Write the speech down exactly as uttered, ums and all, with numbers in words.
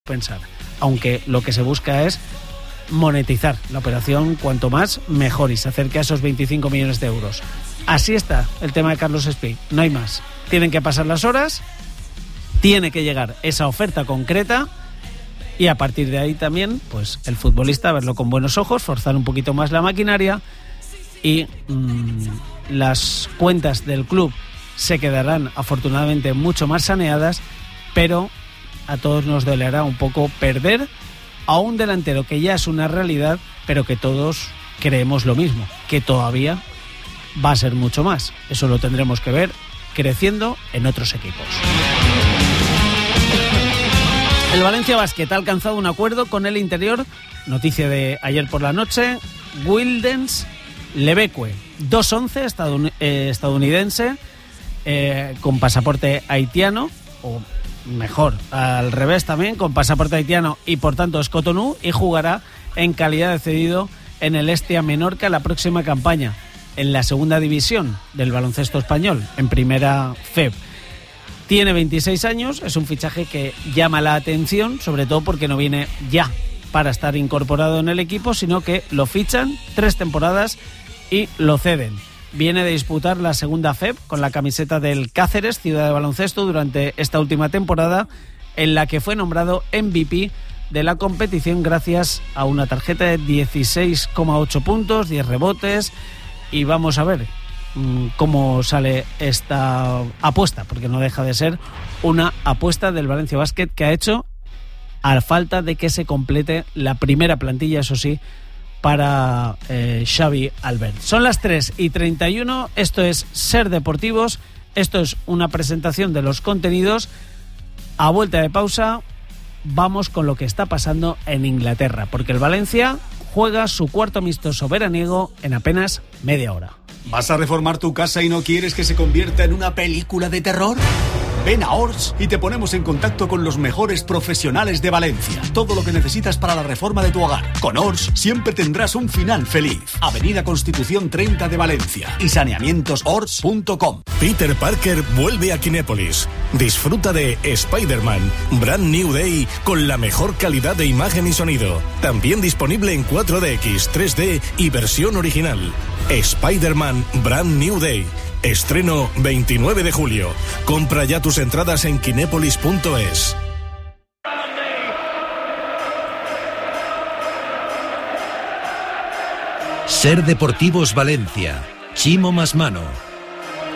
pensar, aunque lo que se busca es monetizar la operación, cuanto más mejor, y se acerque a esos veinticinco millones de euros. Así está el tema de Carlos Espí, no hay más. Tienen que pasar las horas, tiene que llegar esa oferta concreta y a partir de ahí también, pues el futbolista verlo con buenos ojos, forzar un poquito más la maquinaria y mmm, las cuentas del club se quedarán afortunadamente mucho más saneadas, pero a todos nos dolerá un poco perder a un delantero que ya es una realidad, pero que todos creemos lo mismo, que todavía va a ser mucho más. Eso lo tendremos que ver creciendo en otros equipos. El Valencia Basket ha alcanzado un acuerdo con el Interior, noticia de ayer por la noche. Wildens Lebeque, dos once, estadun- eh, estadounidense, eh, con pasaporte haitiano, o mejor, al revés también, con pasaporte haitiano y por tanto es Cotonú, y jugará en calidad de cedido en el Estia Menorca la próxima campaña, en la segunda división del baloncesto español, en primera F E B. Tiene veintiséis años, es un fichaje que llama la atención, sobre todo porque no viene ya para estar incorporado en el equipo, sino que lo fichan tres temporadas y lo ceden. Viene de disputar la segunda F E B con la camiseta del Cáceres, ciudad de baloncesto, durante esta última temporada, en la que fue nombrado M V P de la competición gracias a una tarjeta de dieciséis coma ocho puntos, diez rebotes, y vamos a ver mmm, cómo sale esta apuesta, porque no deja de ser una apuesta del Valencia Basket que ha hecho a falta de que se complete la primera plantilla, eso sí, para eh, Xavi Albert. Son las tres y treinta y uno, esto es Ser Deportivos, esto es una presentación de los contenidos. A vuelta de pausa vamos con lo que está pasando en Inglaterra, porque el Valencia juega su cuarto amistoso veraniego en apenas media hora. ¿Vas a reformar tu casa y no quieres que se convierta en una película de terror? Ven a Ors y te ponemos en contacto con los mejores profesionales de Valencia. Todo lo que necesitas para la reforma de tu hogar. Con Ors siempre tendrás un final feliz. Avenida Constitución treinta de Valencia y saneamientos ors punto com. Peter Parker vuelve a Kinépolis. Disfruta de Spider-Man Brand New Day con la mejor calidad de imagen y sonido. También disponible en cuatro D X, tres D y versión original. Spider-Man Brand New Day. Estreno veintinueve de julio. Compra ya tus entradas en kinépolis punto es. Ser Deportivos Valencia. Chimo Masmano.